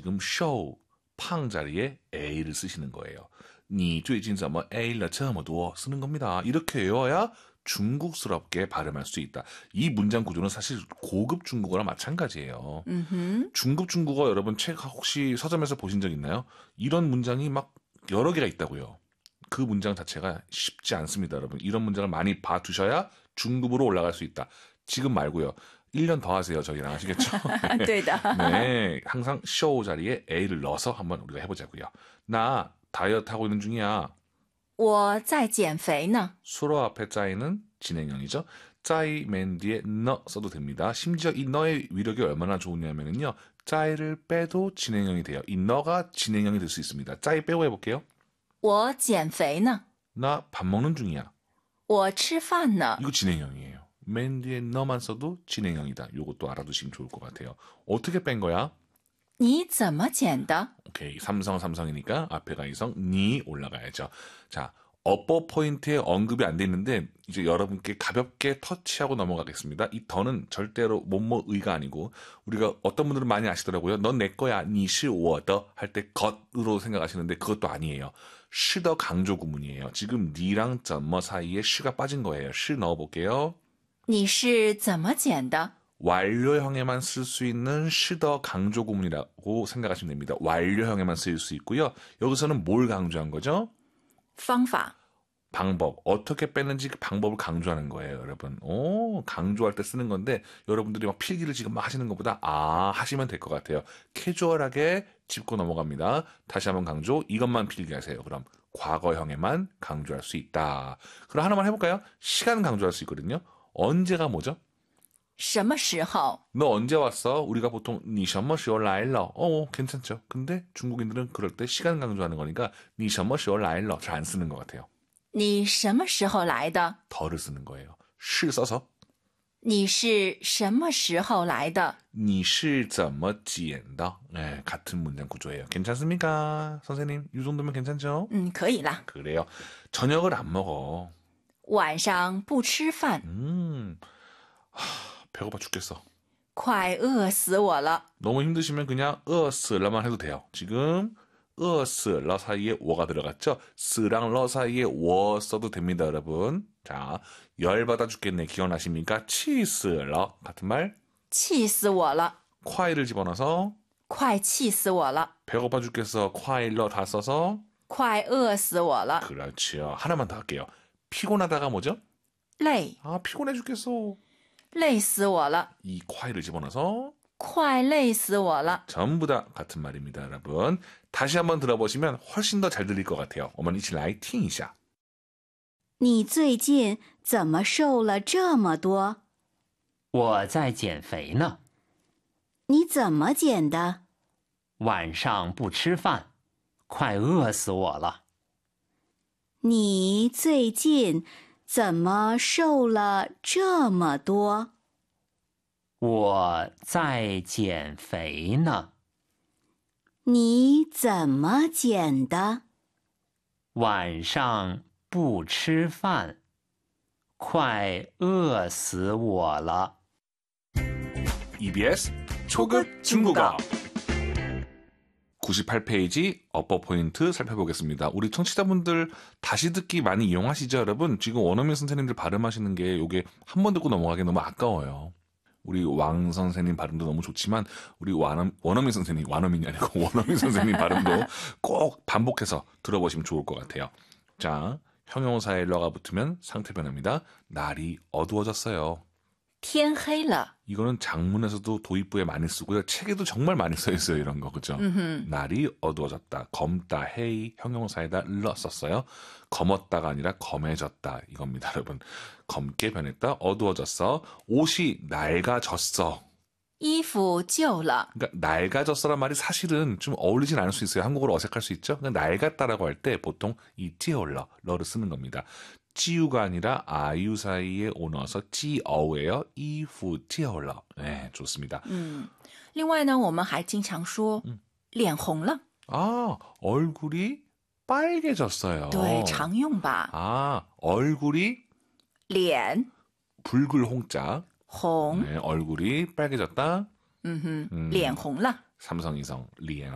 지금 show, 팡 자리에 A를 쓰시는 거예요. 你最近怎么 A了这么多 쓰는 겁니다. 이렇게 외워야 중국스럽게 발음할 수 있다. 이 문장 구조는 사실 고급 중국어랑 마찬가지예요. 중급 중국어 여러분 책 혹시 서점에서 보신 적 있나요? 이런 문장이 막 여러 개가 있다고요. 그 문장 자체가 쉽지 않습니다, 여러분. 이런 문장을 많이 봐두셔야 중급으로 올라갈 수 있다. 지금 말고요. 1년 더 하세요, 저희랑. 아시겠죠? 对的. 네, 항상 show 자리에 A를 넣어서 한번 우리가 해보자고요. 나 다이어트 하고 있는 중이야. 我在减肥呢. 수로 앞에 짜이는 진행형이죠. 짜이 맨 뒤에 너 써도 됩니다. 심지어 이 너의 위력이 얼마나 좋으냐면요. 짜이를 빼도 진행형이 돼요. 이 너가 진행형이 될 수 있습니다. 짜이 빼고 해볼게요. 我减肥呢. 나 밥 먹는 중이야. 我吃饭呢. 이거 진행형이에요. 맨 뒤에 너만 써도 진행형이다. 요것도 알아두시면 좋을 것 같아요. 어떻게 뺀 거야? 你怎么减的? 오케이. 삼성이니까 앞에 가이성 니 올라가야죠. 자, 업보 포인트에 언급이 안 돼 있는데 이제 여러분께 가볍게 터치하고 넘어가겠습니다. 이 더는 절대로 뭐뭐의가 아니고 우리가 어떤 분들은 많이 아시더라고요. 넌 내 거야. 니是我的 할 때 것으로 생각하시는데 그것도 아니에요. 시더 강조 구문이에요. 지금 니랑 점머 사이에 시가 빠진 거예요. 시 넣어볼게요. 你是怎么减的? 완료형에만 쓸 수 있는 시더 강조 구문이라고 생각하시면 됩니다. 완료형에만 쓰일 수 있고요. 여기서는 뭘 강조한 거죠? 方法. 방법. 어떻게 빼는지 그 방법을 강조하는 거예요, 여러분. 강조할 때 쓰는 건데 여러분들이 막 필기를 지금 막 하시는 것보다 하시면 될 것 같아요. 캐주얼하게 짚고 넘어갑니다. 다시 한번 강조. 이것만 필기하세요. 그럼 과거형에만 강조할 수 있다. 그럼 하나만 해볼까요? 시간 강조할 수 있거든요. 언제가 뭐죠? 什么时候? 너 언제 왔어? 우리가 보통 니什么时候来了? 괜찮죠. 근데 중국인들은 그럴 때 시간 강조하는 거니까 니什么时候来了 잘 안 쓰는 것 같아요. 你什么时候来的? 더를 쓰는 거예요. 시 써서 你是什么时候来的? 你是怎么剪的? 네, 같은 문장 구조예요. 괜찮습니까? 선생님, 이 정도면 괜찮죠? 可以啦. 그래요. 저녁을 안 먹어. 晚上不吃饭. 배고파 죽겠어. 快饿死我了. 너무 힘드시면 그냥 饿死了만 해도 돼요. 지금 饿死了 사이에 我가 들어갔죠? 死랑 러 사이에 我 써도 됩니다, 여러분. 자, 열받아 죽겠네. 기억나십니까? 气死了 같은 말. 气死我了. 콰이를 집어넣어서 快气死我了. 배고파 죽겠어. 콰이러 다 써서 快饿死我了. 그렇지요. 하나만 더 할게요. 피곤하다가 뭐죠? 累. 피곤해 죽겠어. 累死我了. 이 콰이를 집어넣어서 快累死我了. 전부 다 같은 말입니다, 여러분. 다시 한번 들어보시면 훨씬 더 잘 들릴 것 같아요. 我们一起来听一下. 你最近怎么瘦了这么多? 我在减肥呢。 你怎么减的? 晚上不吃饭，快饿死我了。 你最近怎么瘦了这么多? 我在减肥呢。 你怎么减的? 晚上不吃饭，快饿死我了。 EBS 초급 중국어 98페이지 업보 포인트 살펴보겠습니다. 우리 청취자분들 다시 듣기 많이 이용하시죠, 여러분? 지금 원어민 선생님들 발음하시는 게 이게 한 번 듣고 넘어가기 너무 아까워요. 우리 왕 선생님 발음도 너무 좋지만 우리 원어민 선생님, 원어민이 아니고 원어민 선생님 발음도 꼭 반복해서 들어보시면 좋을 것 같아요. 자, 형용사에 러가 붙으면 상태 변화입니다. 날이 어두워졌어요. 天黑了. 이거는 장문에서도 도입부에 많이 쓰고요. 책에도 정말 많이 써 있어요. 이런 거, 그죠? 날이 어두워졌다. 검다, 헤이, 형용사에다 러 썼어요. 검었다가 아니라 검해졌다. 이겁니다, 여러분. 검게 변했다, 어두워졌어. 옷이 낡아졌어. 衣服旧了. 그러니까 낡아졌어란 말이 사실은 좀 어울리진 않을 수 있어요. 한국어로 어색할 수 있죠? 그러니까 낡았다라고 할 때 보통 이 찌어러, 러를 쓰는 겁니다. 찌우가 아니라 아유 사이에 오 넣어서 찌어우예요. 이후 찌어러. 네, 좋습니다. 另外呢，我们还经常说脸红了. 얼굴이 빨개졌어요. 对，常用吧. 얼굴이 脸 붉을 홍자. 红. 네, 얼굴이 빨개졌다. 脸红了. 삼성이성 리엔